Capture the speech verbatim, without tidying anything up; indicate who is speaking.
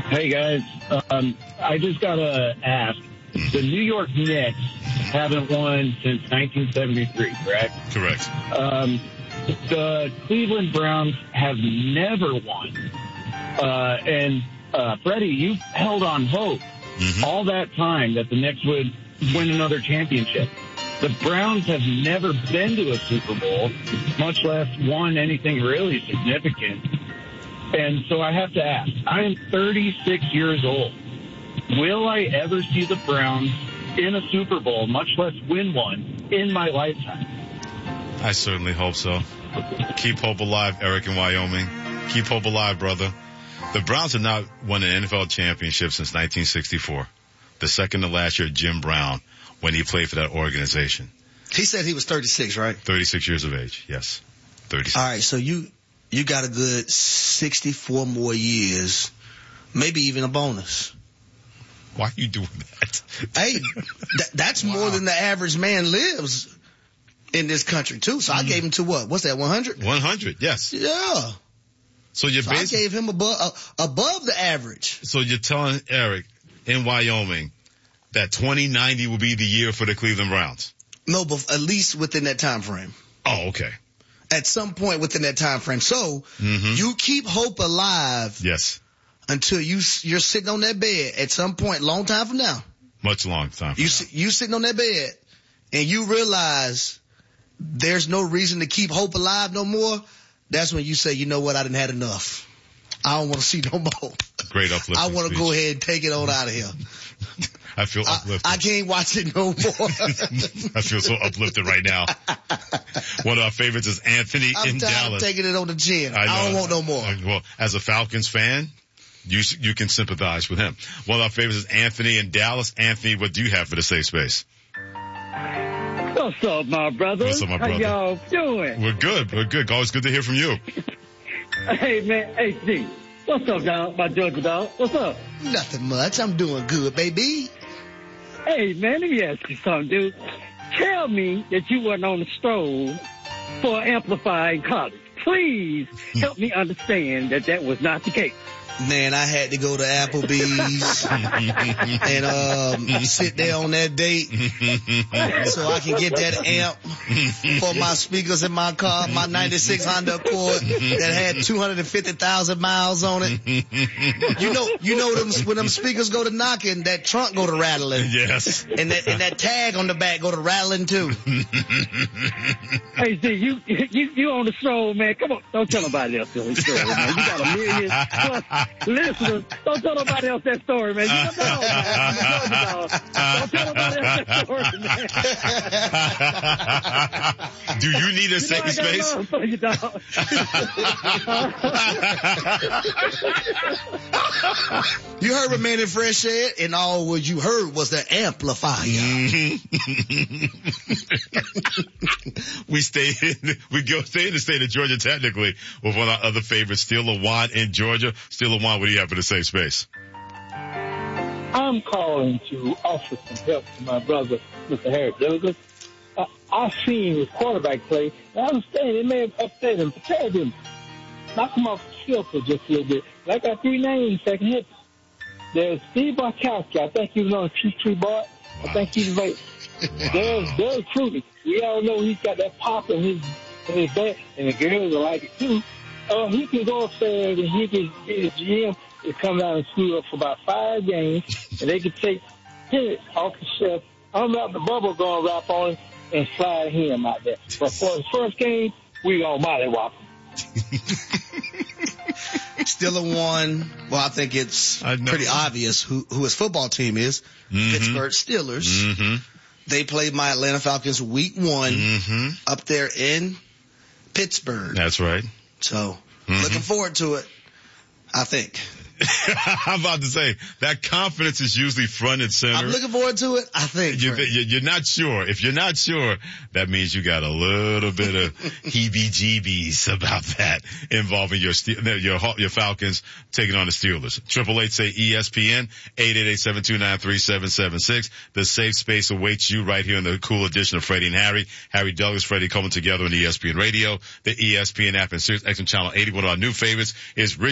Speaker 1: Hey, guys. Um, I just got to ask. The New York Knicks haven't won since nineteen seventy-three, correct?
Speaker 2: Correct.
Speaker 1: Um, the Cleveland Browns have never won. Uh, and, uh, Freddie, you held on hope mm-hmm. all that time that the Knicks would win another championship. The Browns have never been to a Super Bowl, much less won anything really significant. And so I have to ask, I am thirty-six years old. Will I ever see the Browns in a Super Bowl, much less win one, in my lifetime?
Speaker 2: I certainly hope so. Keep hope alive, Eric in Wyoming. Keep hope alive, brother. The Browns have not won an N F L championship since nineteen sixty-four. The second to last year, Jim Brown, when he played for that organization.
Speaker 3: He said he was thirty-six, right?
Speaker 2: thirty-six years of age, yes. thirty-six.
Speaker 3: All right, so you you got a good sixty-four more years, maybe even a bonus.
Speaker 2: Why are you doing that?
Speaker 3: Hey, th- that's wow. more than the average man lives in this country, too. So mm. I gave him to what? What's that, one hundred?
Speaker 2: one hundred, yes.
Speaker 3: Yeah.
Speaker 2: So you're
Speaker 3: so
Speaker 2: basically,
Speaker 3: I gave him above, uh, above the average.
Speaker 2: So you're telling Eric in Wyoming that twenty ninety will be the year for the Cleveland Browns?
Speaker 3: No, but at least within that time frame.
Speaker 2: Oh, okay.
Speaker 3: At some point within that time frame. So
Speaker 2: mm-hmm.
Speaker 3: you keep hope alive.
Speaker 2: Yes.
Speaker 3: Until you, you're sitting on that bed at some point, long time from now.
Speaker 2: Much long time from
Speaker 3: you,
Speaker 2: now.
Speaker 3: You sitting on that bed and you realize there's no reason to keep hope alive no more. That's when you say, you know what, I done had enough. I don't want to see no more.
Speaker 2: Great uplifting
Speaker 3: I want to go ahead and take it on out of here.
Speaker 2: I feel uplifted.
Speaker 3: I, I can't watch it no more.
Speaker 2: I feel so uplifted right now. One of our favorites is Anthony
Speaker 3: I'm
Speaker 2: in Dallas.
Speaker 3: I'm taking it on the chin. I, I don't want no more.
Speaker 2: Well, as a Falcons fan, You you can sympathize with him. One of our favorites is Anthony in Dallas. Anthony, what do you have for the safe space?
Speaker 4: What's up, my brother?
Speaker 2: What's up, my brother?
Speaker 4: How y'all doing?
Speaker 2: We're good. We're good. Always good to hear from you.
Speaker 4: Hey, man. Hey, Steve. What's up, dog? My Georgia dog. What's up?
Speaker 3: Nothing much. I'm doing good, baby.
Speaker 4: Hey, man, let me ask you something, dude. Tell me that you weren't on the stroll for Amplify in college. Please help me understand that that was not the case.
Speaker 3: Man, I had to go to Applebee's and um sit there on that date so I can get that amp for my speakers in my car, my ninety-six Honda Accord that had two hundred fifty thousand miles on it. You know, you know them when them speakers go to knocking, that trunk go to rattling.
Speaker 2: Yes.
Speaker 3: And that and that tag on the back go to rattling too.
Speaker 4: Hey, see, you you you on the stroll, man. Come on, don't tell nobody else the story, man. You got a million plus listeners. Don't tell nobody else that story, man. You don't know, man. Don't tell nobody else that story, man.
Speaker 2: Do you need a safe
Speaker 4: you know,
Speaker 2: space?
Speaker 4: For you, dog.
Speaker 3: You heard what Man and Fresh said, and all what you heard was the amplifier.
Speaker 2: we stay in, we go stay in the state of Georgia technically with one of our other favorites, Steeler Juan in Georgia. Steeler Juan, what do you have for the safe space?
Speaker 5: I'm calling to offer some help to my brother, Mister Harry Douglas. Uh, I've seen his quarterback play, and I understand it may have upset him, prepared him, knock him off kilter just a little bit. But I got three names that can hit. There's Steve Barkowski. I think he was on a Peachtree Bar. I think he's right. There's Doug Flutie. We all know he's got that pop in his in his back, and the girls will like it too. Uh, he can go upstairs and he can get his G M to come down and screw up for about five games, and they can take him off the shelf, unwrap the bubble gum wrap on him, and slide him out there. But for his first game, we gonna mollywop him.
Speaker 3: Still a one. Well, I think it's
Speaker 2: I
Speaker 3: pretty obvious who, who his football team is. Mm-hmm. Pittsburgh Steelers.
Speaker 2: Mm-hmm.
Speaker 3: They played my Atlanta Falcons week one
Speaker 2: mm-hmm.
Speaker 3: up there in Pittsburgh.
Speaker 2: That's right.
Speaker 3: So,
Speaker 2: mm-hmm.
Speaker 3: looking forward to it, I think.
Speaker 2: I'm about to say, that confidence is usually front and center.
Speaker 3: I'm looking forward to it, I think.
Speaker 2: You're, you're not sure. If you're not sure, that means you got a little bit of heebie-jeebies about that involving your your your Falcons taking on the Steelers. Triple eight say E S P N, eight eight eight, seven two nine, three seven seven six. The safe space awaits you right here in the cool edition of Freddie and Harry. Harry Douglas, Freddie coming together on E S P N Radio, the E S P N app, and Sirius X M Channel eighty. One of our new favorites is Rich